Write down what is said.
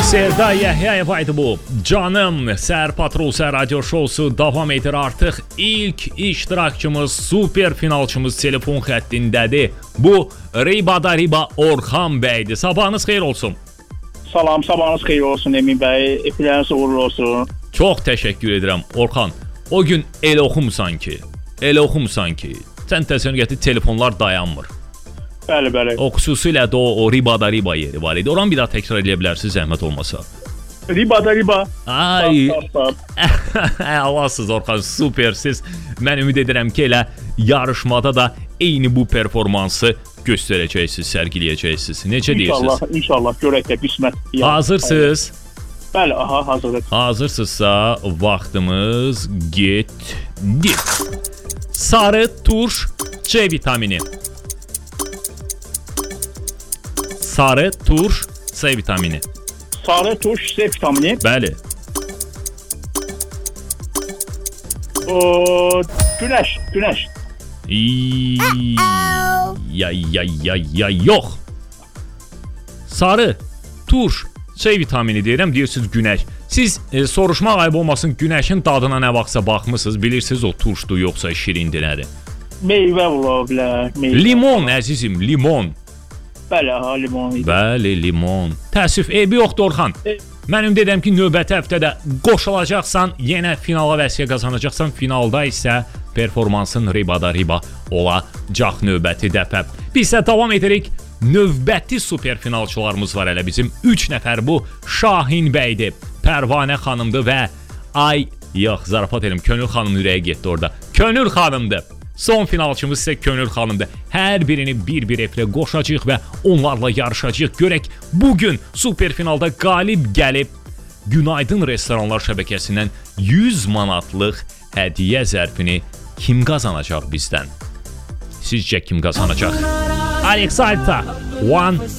Sevda Yahyayev idi bu. Canım, Səhər Patrol Səhər Radio Şousu davam edir artıq. İlk iştirakçımız, super finalçımız telefon xəttindədir. Bu Ribada Riba Orxan bəydir. Sabahınız xeyir olsun. Salam, sabahınız xeyir olsun Emin bəy. Epiləriniz uğurlu olsun. Çox təşəkkür edirəm Orxan. O gün elə oxumusan ki, sən təsəvvür gətir, telefonlar dayanmır. Bəli, bəli. O xüsusilə də o Ribada Riba yeri var idi. Oranı bir daha təkrar edə bilərsiniz, zəhmət olmasa. Ribada Riba. Ay. Allahsız Orxan, supersiz. Mən ümid edirəm ki, elə yarışmada da eyni bu performansı göstərəcəksiniz, sərgiləyəcəksiniz. Necə deyirsiniz? İnşallah görək də qismət. Hazırsınız? Bəli, hazırıq. Hazırsınızsa vaxtımız getdi. Sarı turş C vitamini. Sarı turş C vitamini. Sarı turş C vitamini. Bəli. Günəş. Yox. Sarı turş C vitamini deyirəm, deyirsiniz günəş. Siz soruşmaq ayıb olmasın, günəşin dadına nə vaxtsa baxmısınız, bilirsiniz o turşdur yoxsa şirindir nədir? Meyvə ola bilər. Limon əzizim, limon. Bəli, limon. Bəli, limon. Təəssüf, eybi yoxdur Orxan. Mən ümid edirəm ki, növbəti həftədə qoşulacaqsan, yenə finala vəsiyə qazanacaqsan. Finalda isə performansın Ribada Riba olacaq növbəti dəfə. Biz isə davam edirik. Növbəti super finalçılarımız var hələ bizim. 3 nəfər bu. Şahin bəydir, Pərvanə xanımdır və zarafat edim, Könül xanım ürəyə getdi orada. Könül xanımdır. Son finalçımız isə Könül xanımdır. Hər birini bir-bir eflə qoşacaq və onlarla yarışacaq. Görək bugün super finalda qalib gəlib Günaydın Restoranlar şəbəkəsindən 100 manatlıq hədiyyə zərfini kim qazanacaq bizdən? Sizcə kim qazanacaq? Alex Alta, One